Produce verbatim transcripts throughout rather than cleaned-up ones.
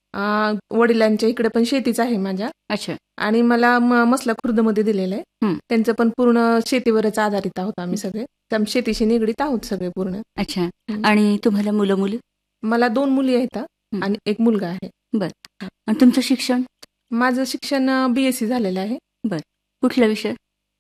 अ, वडिलांच्या इकडे पण शेतीच आहे माझ्या. अच्छा. आणि मला म- मसला खुर्दमध्ये दिलेलं आहे. हं. त्यांचं पण पूर्ण शेतीवरच आधारित आहोत आम्ही सगळे. त्या शेतीशी निगडीत आहोत सगळे पूर्ण. अच्छा. हं. आणि तुम्हाला मुलं मुली? मला दोन मुली आहेत हं. आणि एक मुलगा आहे. बरं. आणि तुमचं शिक्षण? माझं शिक्षण बीएससी झालेलं आहे. बरं. कुठला विषय?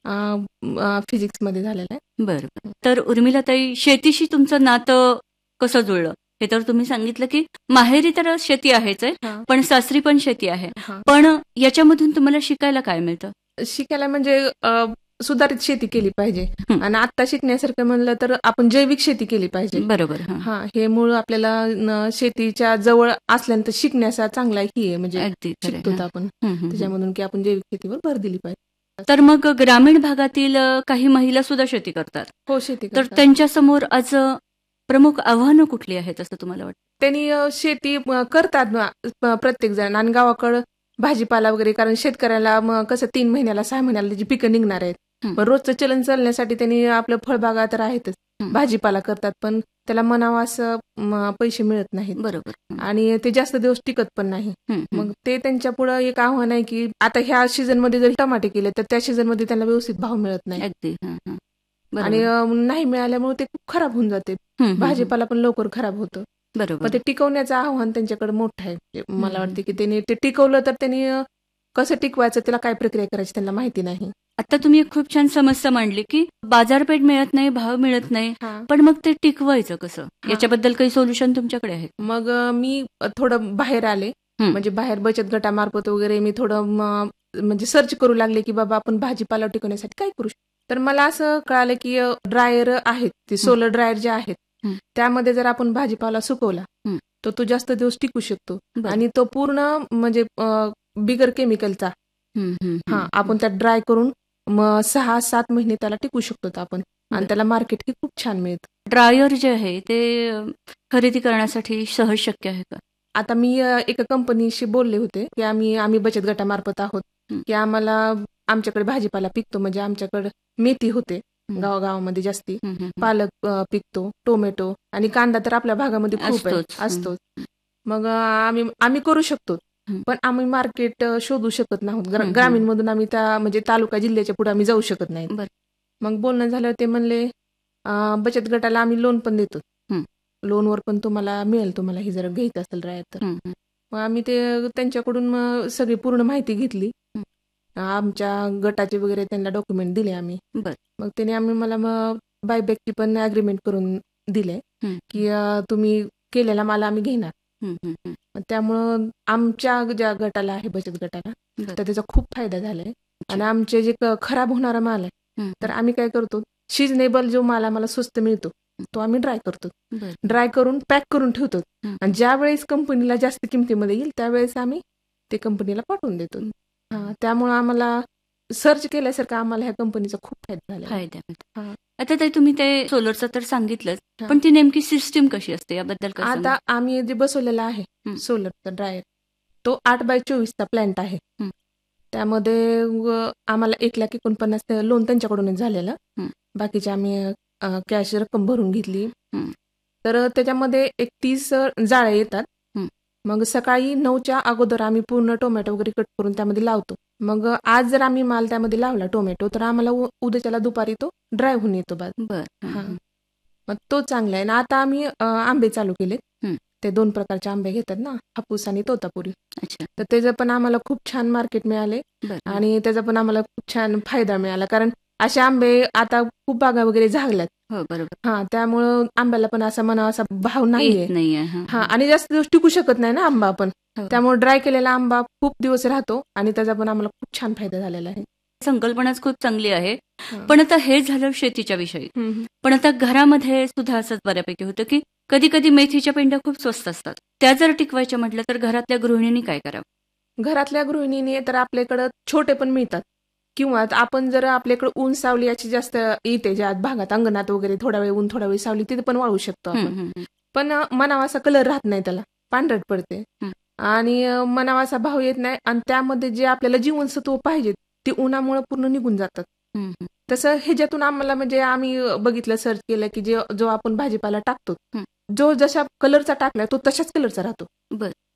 फिजिक्स मध्ये झालेलं आहे. बरं बरं. तर उर्मिलाताई, शेतीशी तुमचं नातं कसं जुळलं? हे तर तुम्ही सांगितलं की माहेरी तर शेती आहेच आहे, हा. पण सासरी पण शेती आहे. हा. पण याच्यामधून तुम्हाला शिकायला काय मिळतं? शिकायला म्हणजे अ, सुधारित शेती केली पाहिजे. हं. आणि आता शिकण्यासारखं म्हणलं तर आपण जैविक शेती केली पाहिजे. बरोबर. हं. हा, हे मूळ आपल्याला न, शेतीच्या जवळ असल्यानंतर शिकण्याचा चांगला ही आहे. म्हणजे अगदी खरं आहे. शिकतो हं. आपण हं, हं, हं. त्याच्यामधून की आपण जैविक शेतीवर भर दिली पाहिजे. तर मग ग्रामीण भागातील अ, काही महिला सुद्धा शेती करतात. हो, शेती तर करतात. त्यांच्यासमोर आज अ, प्रमुख आव्हानं कुठली आहेत असं तुम्हाला वाटतं? त्यांनी अ, शेती अ, करतात ना, प- प्रत्येक जण. आणि गावाकडं भाजीपाला वगैरे, कारण शेतकऱ्याला मग कसं तीन महिन्याला सहा महिन्याला त्याची पिकं निघणार आहेत. हं. पण रोजचं चलन चालण्यासाठी त्यांनी आपलं फळबागा तर आहेतच, हं. भाजीपाला करतात, पण त्याला म्हणावं असं म, पैसे मिळत नाहीत. बरोबर. हं. आणि ते जास्त दिवस टिकत पण नाही. हं, हं. मग ते त्यांच्या पुढं एक आव्हान आहे की आता ह्या सीझन मध्ये जर टमाटे केले तर त्या सीझन मध्ये त्यांना व्यवस्थित भाव मिळत नाही. अगदी. हं, हं. आणि बरोबर. अ, नाही मिळाल्यामुळे ते खूप खराब होऊन जाते. हं, हं, हं. भाजीपाला पण लवकर खराब होतं. बरोबर. मग ते टिकवण्याचं आव्हान त्यांच्याकडे मोठं आहे. म्हणजे मला हं. वाटतं की त्यांनी ते टिकवलं तर त्यांनी अ, कसं टिकवायचं, त्याला काय प्रक्रिया करायची त्यांना माहिती नाही. आता तुम्ही एक खूप छान समस्या मांडली की बाजारपेठ मिळत नाही, भाव मिळत नाही, हा. पण मग ते टिकवायचं कसं? हा. याच्याबद्दल काही सोल्युशन तुमच्याकडे आहे? मग अ, मी थोडं बाहेर आले. हं. म्हणजे बाहेर बचत गटामार्फत वगैरे मी थोडं म, म्हणजे सर्च करू लागले की बाबा आपण भाजीपाला टिकवण्यासाठी काय करू शकतो. तर मला असं कळालं की ड्रायर आहेत, ते सोलर ड्रायर जे आहेत, हं. त्यामध्ये जर आपण भाजीपाला सुकवला हं. तर तो जास्त दिवस टिकू शकतो. बरं. आणि तो पूर्ण म्हणजे अ, बिगर केमिकलचा. हं, हं, हं. हा, आपण त्यात ड्राय करून मग सहा सात महिने त्याला टिकू शकतो आपण. आणि बरं. त्याला मार्केट ही खूप छान मिळतं. ड्रायर जे आहे ते अ, खरेदी करण्यासाठी सहज शक्य आहे का? आता मी अ, एका कंपनीशी बोलले होते की आम्ही आम्ही बचत गटामार्फत आहोत, हं. की आम्हाला आमच्याकडे भाजीपाला पिकतो. म्हणजे आमच्याकडे मेथी होते हं. गावागावामध्ये जास्ती, हं, हं, हं. पालक अ, पिकतो, टोमॅटो आणि कांदा तर आपल्या भागामध्ये खूप आहे, असतोच. हं. असतोच. मग अ, आम्ही आम्ही करू शकतो, हं. पण आम्ही मार्केट अ, शोधू शकत नाहोत. ग्रा- हं, हं. ग्रामीण मधून आम्ही त्या म्हणजे तालुका जिल्ह्याच्या पुढे आम्ही जाऊ शकत नाही. बरं. मग बोलणं झालं, ते म्हणले अ, बचत गटाला आम्ही लोन पण देतो, हं. लोनवर पण तुम्हाला मिळेल, तुम्हाला ही जर घ्यायचं असेल ड्रायर तर. हं, हं. मग आम्ही ते त्यांच्याकडून मग सगळी पूर्ण माहिती घेतली. हं. आमच्या गटाचे वगैरे त्यांना डॉक्युमेंट दिले आम्ही. बरं. मग त्याने आम्ही मला मग बायबॅकची पण अग्रीमेंट करून दिले हं. की अ, तुम्ही केलेला माल आम्ही घेणार. हं, हं, हं. मग त्यामुळं आमच्या ज्या गटाला आहे, बचत गटाला, बरं. तर त्याचा खूप फायदा झालाय. आणि आमचे जे क- खराब होणारा माल आहे, हं. तर आम्ही काय करतो, सिजनेबल जो माल आम्हाला स्वस्त मिळतो तो आम्ही ड्राय करतो. बरं. ड्राय करून पॅक करून ठेवतो. हं. आणि ज्या वेळेस कंपनीला जास्त किमतीमध्ये येईल त्यावेळेस आम्ही ते कंपनीला पाठवून देतो. हं. हा, त्यामुळं आम्हाला सर्च केल्यासारखं आम्हाला ह्या कंपनीचा खूप फायदा झाला. फायदा मिळतो. हा. आता ताई, तुम्ही ते सोलरचं तर सांगितलंच, हा. पण ती नेमकी सिस्टीम कशी असते याबद्दल काय सांगा? आता आम्ही जे बसवलेला आहे हं. सोलरचा ड्रायर, तो आठ बाय चोवीसचा प्लॅन्ट आहे. हं. त्यामध्ये व आम्हाला एक लाख एकोणपन्नास लोन त्यांच्याकडूनच झालेलं. हं. बाकीचे आम्ही कॅश रक्कम भरून घेतली. हं. तर त्याच्यामध्ये एक तीस जाळे येतात. हं. मग सकाळी नऊच्या अगोदर आम्ही पूर्ण टोमॅटो वगैरे कट करून त्यामध्ये लावतो. मग आज जर आम्ही माल त्यामध्ये लावला टोमॅटो, तर आम्हाला उ- उद्याच्याला दुपारी तो ड्राय होऊन येतो बाद. बरं. हं, हा. हं. मग तो चांगला आहे. आणि आता आम्ही अ, आंबे चालू केलेत. हं. ते दोन प्रकारचे आंबे घेतात ना, हापूस आणि तोतापुरी. अच्छा. तर त्याचं पण आम्हाला खूप छान मार्केट मिळाले. बरं. आणि त्याचा पण आम्हाला खूप छान फायदा मिळाला, कारण असे आंबे आता खूप बागा वगैरे झागल्यात. हो, बरोबर. हा, त्यामुळं आंब्याला पण असा म्हणा असा भाव नाहीये. येत नाहीये. हं, हा, हं. आणि जास्त दिवस टिकू शकत नाही ना आंबा आपण. हो. त्यामुळे ड्राय केलेला आंबा खूप दिवस राहतो आणि त्याचा पण आम्हाला खूप छान फायदा झालेला आहे. संकल्पनाच खूप चांगली आहे. हा. पण आता हे झालं शेतीच्या विषयी. हम्म, हम्म. पण आता घरामध्ये सुद्धा असंच बऱ्यापैकी होतं की कधी कधी मेथीच्या पेंड्या खूप स्वस्त असतात. त्या जर टिकवायच्या म्हटलं तर घरातल्या गृहिणींनी काय करावं? घरातल्या गृहिणीने तर आपल्याकडं छोटे पण मिळतात, किंवा आपण जर आपल्याकडे ऊन सावली याची जास्त येते, ज्या भागात अंगणात वगैरे थोडा वेळ ऊन थोडा वेळ सावली, तिथे पण वाळू शकतो हं, आपण. हं, हं. पण अ, मनावा असा कलर राहत नाही, त्याला पांढरट पडते. हं. आणि अ, मनावा असा भाव येत नाही. आणि त्यामध्ये जे आपल्याला जीवनसत्व पाहिजे ते उन्हामुळे पूर्ण निघून जातात. हं, हं. तसं ह्याच्यातून आम्हाला म्हणजे आम्ही बघितलं, सर्च केलं की जे जो आपण भाजीपाला टाकतो, हं. जो जशा कलरचा टाकलाय तो तशाच कलरचा राहतो. बरं.